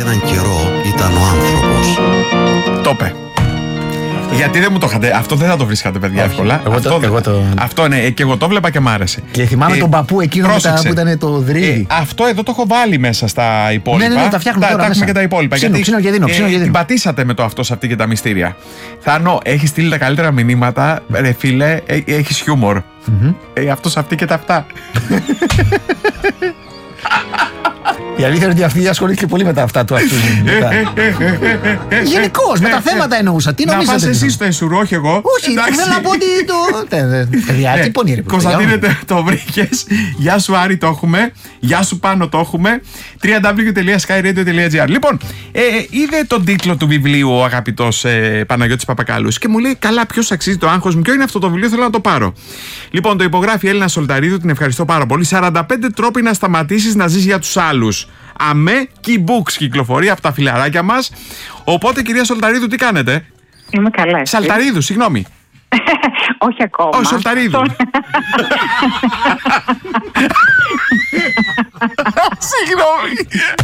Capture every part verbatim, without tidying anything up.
έναν καιρό ήταν ο άνθρωπος. Το είπε. Γιατί δεν μου το είχατε. Αυτό δεν θα το βρίσκατε, παιδιά, Όχι, εύκολα. Εγώ αυτό, το, εγώ το... αυτό ναι, και εγώ το βλέπα και μ' άρεσε. Και θυμάμαι ε, τον παππού εκείνο μετά που ήταν το δρύδι. Ε, αυτό εδώ το έχω βάλει μέσα στα υπόλοιπα. Ναι, ναι, ναι, τα φτιάχνουμε τώρα. Τα έχουμε και τα υπόλοιπα. Ξύνο, γιατί ξύνο και δίνω, ξύνο και δίνω. Την πατήσατε με το αυτό σε αυτή και τα μυστήρια. Θάνο, έχει στείλει τα καλύτερα μηνύματα. Ρε φίλε, ε, έχει χιούμορ. Mm-hmm. Ε, αυτό σε αυτή και τα αυτά. Η αλήθεια είναι ότι αυτή ασχολήθηκε πολύ με τα αυτά του αυτού. Γενικώς, με τα θέματα εννοούσα. Τι νομίζετε? Να πας εσύ στο Εσουρό, όχι εγώ. Όχι, θέλω να πω ότι το... Παιδιά, τι πονήρε. Κωνσταντίνε, το βρήκες. Γεια σου Άρη, το έχουμε. Γεια σου Πάνο, το έχουμε. double-u double-u double-u τελεία sky radio τελεία gr. Λοιπόν, είδε τον τίτλο του βιβλίου ο αγαπητός Παναγιώτης Παπακάλους και μου λέει, καλά, ποιος αξίζει το άγχος μου? Ποιο είναι αυτό το βιβλίο? Θέλω να το πάρω. Λοιπόν, το υπογράφει η Έλληνα Σολταρίδου, την ευχαριστώ πάρα πολύ. σαράντα πέντε τρόποι να σταματήσεις να ζεις για τους άλλους. Αμέ Keybooks κυκλοφορεί από τα φιλαράκια μας. Οπότε, κυρία Σολταρίδου, τι κάνετε? Είμαι καλά. Σαλταρίδου, συγγνώμη. Όχι ακόμα. Όχι, Σολταρίδου. Συγγνώμη.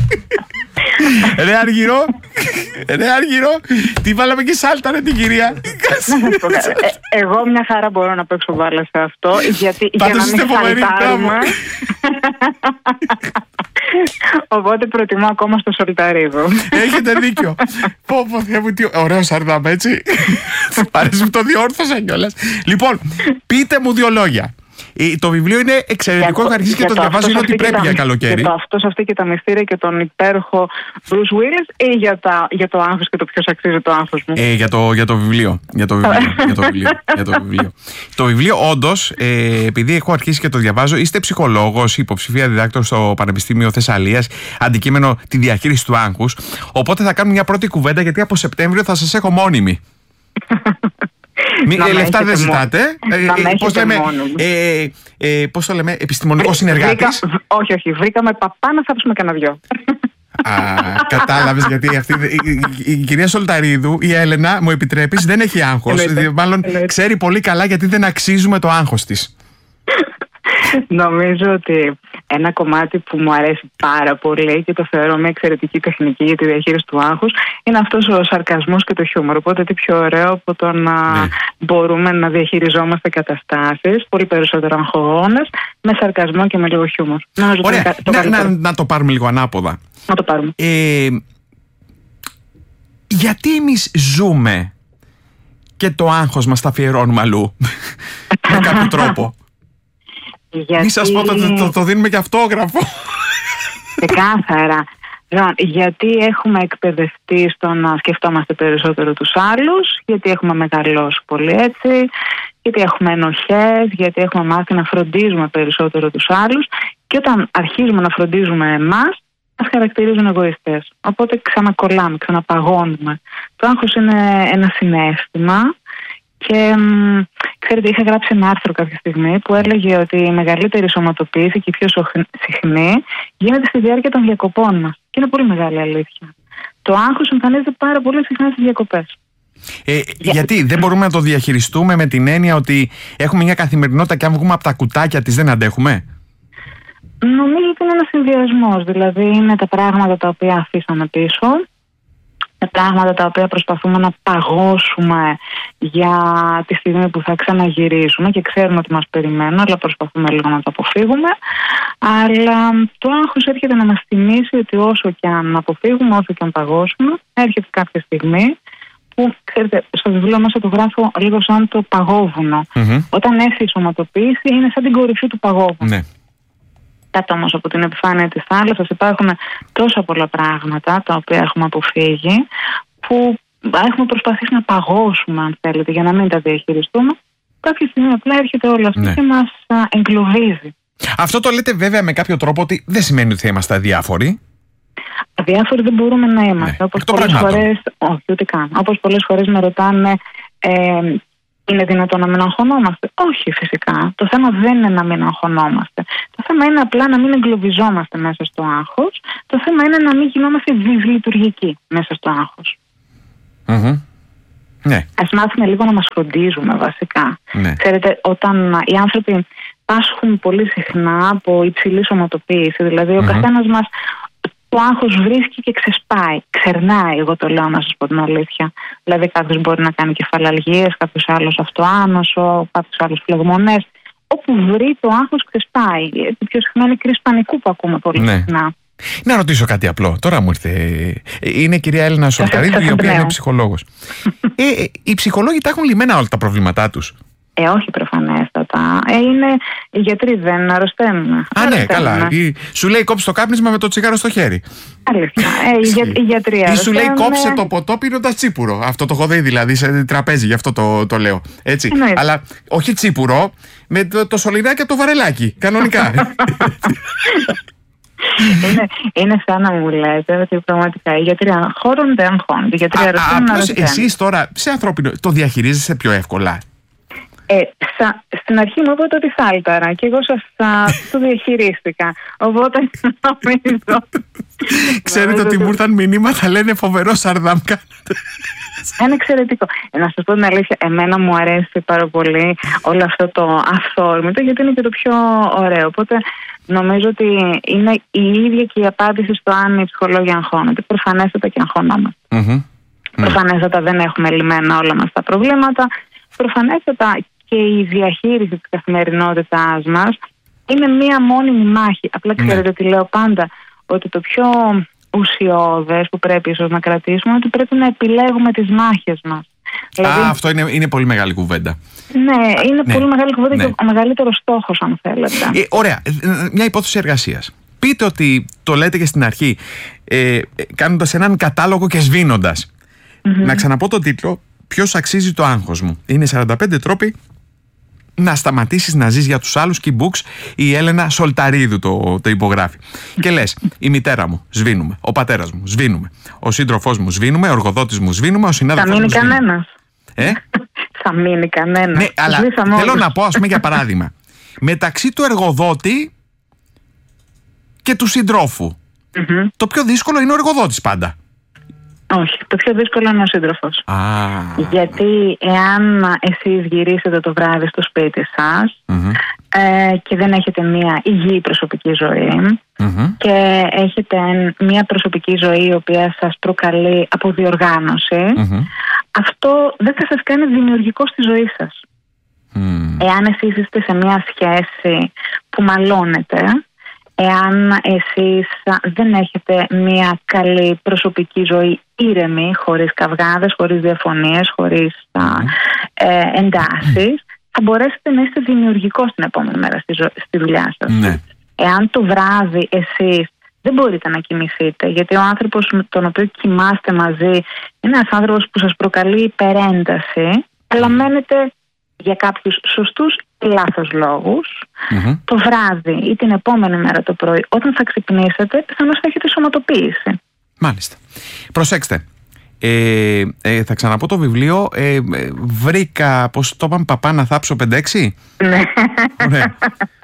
Ρε Αργυρό, ρε Αργυρό, τι βάλαμε και σάλτανε την κυρία. Εγώ μια χαρά μπορώ να παίξω μπάλα σε αυτό, γιατί για να μην σαλτάρουμε. Οπότε προτιμώ ακόμα στο Σολταρίδου. Έχετε δίκιο. Πω πω Θεέ μου, τι ωραίο σαρδάμ, έτσι. Παρέσει μου, το διόρθωσα κιόλας. Λοιπόν, πείτε μου δύο λόγια. Το βιβλίο είναι εξαιρετικό, έχω αρχίσει και το διαβάζω, είναι ότι πρέπει για καλοκαίρι. Για το αυτός, αυτή και τα μυστήρια και τον υπέροχο Bruce Willis, ή για, τα, για το άγχος και το ποιος αξίζει το άγχος μου? Ε, για, το, για το βιβλίο. Για το βιβλίο. για το βιβλίο, για το βιβλίο. Το βιβλίο, όντως, ε, επειδή έχω αρχίσει και το διαβάζω, είστε ψυχολόγος, υποψηφία διδάκτορ στο Πανεπιστήμιο Θεσσαλίας, αντικείμενο τη διαχείριση του άγχους. Οπότε θα κάνουμε μια πρώτη κουβέντα, γιατί από Σεπτέμβριο θα σας έχω μόνιμη. Μη, ε, λεφτά δεν ζητάτε. Ε, πώς λέμε, ε, ε, πώς το λέμε, επιστημονικό συνεργάτης. Βρήκα, όχι, όχι, βρήκαμε παπά να θάψουμε κανένα δυο. Α, κατάλαβες, γιατί αυτή η, η, η κυρία Σολταρίδου, η Έλενα, μου επιτρέπεις, δεν έχει άγχος. Μάλλον ξέρει πολύ καλά γιατί δεν αξίζουμε το άγχος της. Νομίζω ότι ένα κομμάτι που μου αρέσει πάρα πολύ και το θεωρώ μια εξαιρετική τεχνική για τη διαχείριση του άγχους είναι αυτός ο σαρκασμός και το χιούμορ. Οπότε τι πιο ωραίο από το να ναι. μπορούμε να διαχειριζόμαστε καταστάσεις πολύ περισσότερο αγχογόνες με σαρκασμό και με λίγο χιούμορ. Ωραία, το να, να, να το πάρουμε λίγο ανάποδα. Να το πάρουμε. Ε, γιατί εμείς ζούμε και το άγχος μας τα αφιερώνουμε αλλού με κάποιο τρόπο? Γιατί... Μη σας πω, το, το, το δίνουμε και αυτόγραφο. Ξεκάθαρα. Γιατί έχουμε εκπαιδευτεί στο να σκεφτόμαστε περισσότερο τους άλλους, γιατί έχουμε μεγαλώσει πολύ έτσι, γιατί έχουμε ενοχές, γιατί έχουμε μάθει να φροντίζουμε περισσότερο τους άλλους και όταν αρχίζουμε να φροντίζουμε εμάς, μας χαρακτηρίζουν εγωιστές. Οπότε ξανακολλάμε, ξαναπαγώνουμε. Το άγχος είναι ένα συναίσθημα. Και μ, ξέρετε, είχα γράψει ένα άρθρο κάποια στιγμή που έλεγε ότι η μεγαλύτερη σωματοποίηση και η πιο συχνή γίνεται στη διάρκεια των διακοπών μας. Και είναι πολύ μεγάλη αλήθεια. Το άγχος εμφανίζεται πάρα πολύ συχνά στις διακοπές. Ε, Για... Γιατί δεν μπορούμε να το διαχειριστούμε με την έννοια ότι έχουμε μια καθημερινότητα και αν βγούμε από τα κουτάκια της δεν αντέχουμε? Νομίζω ότι είναι ένας συνδυασμός. Δηλαδή είναι τα πράγματα τα οποία αφήσαμε πίσω, τα πράγματα τα οποία προσπαθούμε να παγώσουμε για τη στιγμή που θα ξαναγυρίσουμε και ξέρουμε ότι μας περιμένουν, αλλά προσπαθούμε λίγο να το αποφύγουμε. Αλλά το άγχος έρχεται να μας θυμίσει ότι όσο και αν αποφύγουμε, όσο και αν παγώσουμε, έρχεται κάποια στιγμή που, ξέρετε, στο βιβλίο μέσα το γράφω λίγο σαν το παγόβουνο. Mm-hmm. Όταν έρθει η σωματοποίηση είναι σαν την κορυφή του παγόβουνου. Ναι. Κάτω όμως από την επιφάνεια της θάλασσας υπάρχουν τόσα πολλά πράγματα τα οποία έχουμε αποφύγει που έχουμε προσπαθήσει να παγώσουμε, αν θέλετε, για να μην τα διαχειριστούμε. Κάποια στιγμή απλά έρχεται όλο αυτό ναι. και μας εγκλωβίζει. Αυτό το λέτε βέβαια με κάποιο τρόπο ότι δεν σημαίνει ότι θα είμαστε αδιάφοροι. Αδιάφοροι δεν μπορούμε να είμαστε. Ναι. Όπως πολλές φορές, όχι, ούτε καν. Όπως πολλές φορές με ρωτάνε, ε, είναι δυνατόν να μην αγχωνόμαστε? Όχι, φυσικά. Το θέμα δεν είναι να μην αγχωνόμαστε. Το θέμα είναι απλά να μην εγκλωβιζόμαστε μέσα στο άγχος. Το θέμα είναι να μην γινόμαστε δυσλειτουργικοί μέσα στο άγχος. Mm-hmm. Ναι. Ας μάθουμε λίγο να μας φροντίζουμε βασικά. Ναι. Ξέρετε, όταν οι άνθρωποι πάσχουν πολύ συχνά από υψηλή σωματοποίηση, δηλαδή mm-hmm. ο καθένας μας το άγχος βρίσκει και ξεσπάει. Ξερνάει, εγώ το λέω, να σας πω την αλήθεια. Δηλαδή, κάποιος μπορεί να κάνει κεφαλαλγίες, κάποιος άλλος αυτοάνωσο, κάποιος άλλος φλεγμονές. Όπου βρει το άγχος ξεσπάει. Η πιο συχνά είναι η κρίση πανικού που ακούμε πολύ ναι. συχνά. Να ρωτήσω κάτι απλό. Τώρα μου ήρθε. Είναι η κυρία Έλενα Σολταρίδου, η οποία είναι ψυχολόγος. ε, ε, οι ψυχολόγοι τα έχουν λυμμένα όλα τα προβλήματά τους. Ε, όχι προφανέστατα. Ε, είναι. Οι γιατροί δεν αρρωσταίνουν. Α, ναι, καλά. Η, σου λέει κόψε το κάπνισμα με το τσιγάρο στο χέρι. Αλήθεια. Ε, οι, για, οι γιατροί αρρωσταίνουν. Ή σου λέει κόψε το ποτό πίνοντας τσίπουρο. Αυτό το έχω δει δηλαδή σε τραπέζι, γι' αυτό το, το λέω. Έτσι. Εννοείται. Αλλά όχι τσίπουρο, με το, το σωληνάκι από το βαρελάκι. Κανονικά. είναι, είναι σαν να μου λέτε ότι πραγματικά οι γιατροί αγχώνονται, αγχώνονται. Οι γιατροί αρρωσταίνουν. Απλώς εσείς τώρα σε ανθρώπινο το διαχειρίζεσαι πιο εύκολα. Ε, σα, στην αρχή μου είπατε ότι σάλταρα και εγώ σας το διαχειρίστηκα. Οπότε νομίζω. Ξέρετε ότι μου ήρθαν μηνύματα, λένε φοβερό σαρδάμ κάνετε. Είναι εξαιρετικό. Ε, να σας πω την αλήθεια, εμένα μου αρέσει πάρα πολύ όλο αυτό το αυθόρμητο, γιατί είναι και το πιο ωραίο. Οπότε νομίζω ότι είναι η ίδια και η απάντηση στο αν οι ψυχολόγοι αγχώνονται. Προφανέστατα και αγχωνόμαστε. Mm-hmm. Προφανέστατα δεν έχουμε λυμμένα όλα μας τα προβλήματα. Προφανέστατα και η διαχείριση της καθημερινότητάς μας είναι μία μόνιμη μάχη. Απλά ξέρετε ότι λέω πάντα, ότι το πιο ουσιώδες που πρέπει ίσως να κρατήσουμε είναι ότι πρέπει να επιλέγουμε τις μάχες μας. Δηλαδή, Α, αυτό είναι, είναι πολύ μεγάλη κουβέντα. Ναι, είναι ναι, πολύ μεγάλη κουβέντα ναι. και ο μεγαλύτερος στόχος, αν θέλετε. Ε, ωραία, μια υπόθεση εργασίας. Πείτε ότι το λέτε και στην αρχή, ε, κάνοντας έναν κατάλογο και σβήνοντας. Mm-hmm. Να ξαναπώ τον τίτλο, ποιος αξίζει το άγχος μου. Είναι σαράντα πέντε τρόποι να σταματήσεις να ζεις για τους άλλους και books, η Έλενα Σολταρίδου το, το υπογράφει. Και λες, η μητέρα μου σβήνουμε, ο πατέρας μου σβήνουμε, ο σύντροφός μου σβήνουμε, ο εργοδότης μου σβήνουμε, ο συνάδελφος μου σβήνουμε. Θα μείνει κανένας. Ε? Θα μείνει κανένας. Ναι, αλλά Σβήσαμε θέλω όλους. να πω, ας πούμε, για παράδειγμα, μεταξύ του εργοδότη και του συντρόφου, Mm-hmm. το πιο δύσκολο είναι ο εργοδότης πάντα. Όχι, το πιο δύσκολο είναι ο σύντροφος. Ah. Γιατί εάν εσείς γυρίσετε το βράδυ στο σπίτι σας Mm-hmm. ε, και δεν έχετε μια υγιή προσωπική ζωή Mm-hmm. και έχετε μια προσωπική ζωή η οποία σας προκαλεί αποδιοργάνωση, Mm-hmm. αυτό δεν θα σας κάνει δημιουργικό στη ζωή σας. Mm. Εάν εσείς είστε σε μια σχέση που μαλώνετε, εάν εσείς δεν έχετε μια καλή προσωπική ζωή ήρεμη, χωρίς καυγάδες, χωρίς διαφωνίες, χωρίς mm. ε, εντάσεις, θα μπορέσετε να είστε δημιουργικός την επόμενη μέρα στη, ζω- στη δουλειά σας. Ναι. Εάν το βράδυ εσείς δεν μπορείτε να κοιμηθείτε, γιατί ο άνθρωπος με τον οποίο κοιμάστε μαζί είναι ένας άνθρωπος που σας προκαλεί υπερένταση, αλλά μένετε για κάποιους σωστούς ή λάθος λόγους, mm-hmm. το βράδυ ή την επόμενη μέρα το πρωί, όταν θα ξυπνήσετε, πιθανώς θα έχετε σωματοποίηση. Μάλιστα. Προσέξτε. Ε, ε, θα ξαναπώ το βιβλίο. Ε, ε, βρήκα, πώς το είπαμε, παπά να θάψω πέντε έξι. Ναι. Ωραία.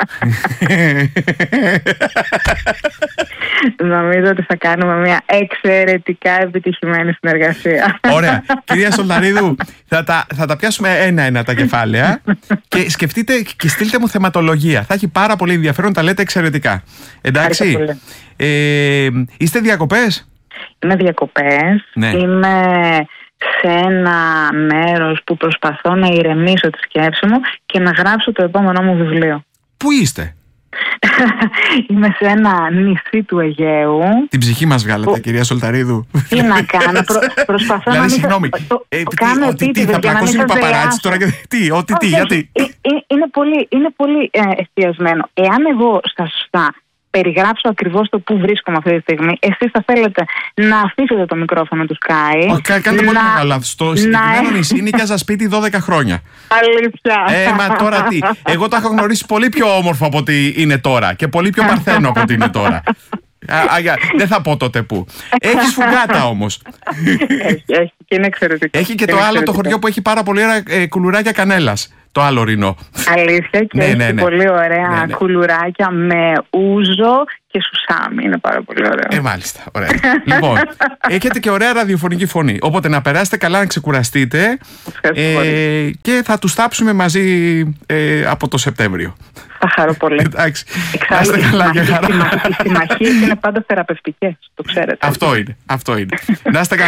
Νομίζω ότι θα κάνουμε μια εξαιρετικά επιτυχημένη συνεργασία. Ωραία. Κυρία Σολταρίδου, θα τα, θα τα πιάσουμε ένα-ένα τα κεφάλαια και σκεφτείτε και στείλτε μου θεματολογία. Θα έχει πάρα πολύ ενδιαφέρον, τα λέτε εξαιρετικά. Εντάξει. Ε, είστε διακοπές? Είμαι διακοπές. Ναι. Είμαι σε ένα μέρος που προσπαθώ να ηρεμήσω τη σκέψη μου και να γράψω το επόμενό μου βιβλίο. Πού είστε? Είμαι σε ένα νησί του Αιγαίου. Την ψυχή μας βγάλατε, που... κυρία Σολταρίδου. Τι να κάνω, προ... προσπαθώ δηλαδή, να μην... συγγνώμη, το... ε, το τι, κάνω ότι τι, θα πλακώσουν οι παπαράτσι τώρα και τι, ότι τι, γιατί. Ε, ε, είναι πολύ, είναι πολύ ε, εστιασμένο. Εάν εγώ σας θα περιγράψω ακριβώς το που βρίσκομαι αυτή τη στιγμή, εσείς θα θέλετε να αφήσετε το μικρόφωνο του Sky. Όχι, κάνετε πολύ μεγάλο λάθος. Στο συγκεκριμένο νησί νοικιάζα σπίτι δώδεκα χρόνια. Αλήθεια. Ε, μα τώρα τι. Εγώ το έχω γνωρίσει πολύ πιο όμορφο από ό,τι είναι τώρα και πολύ πιο παρθένο από ό,τι είναι τώρα. Α, α, δεν θα πω τότε πού. Έχει φουγγάτα όμως. Έχει, έχει και είναι εξαιρετικό. Έχει και το άλλο το χωριό που έχει πάρα πολύ ωραία ε, κουλουράκια κανέλας. Το άλλο ρινό. Αλήθεια, και ναι, έχει ναι, ναι. πολύ ωραία ναι, ναι. κουλουράκια με ούζο και σουσάμι. Είναι πάρα πολύ ωραίο. Ε, μάλιστα. Ωραία. Λοιπόν, έχετε και ωραία ραδιοφωνική φωνή. Οπότε να περάσετε καλά, να ξεκουραστείτε. Ε, και θα τους θάψουμε μαζί ε, από το Σεπτέμβριο. Θα χαρώ πολύ. Εντάξει. Εξάλλου, Να είστε καλά και χαρά. Οι συμμαχίες είναι πάντα θεραπευτικές, το ξέρετε. Αυτό είναι. Αυτό είναι. Να είστε καλά.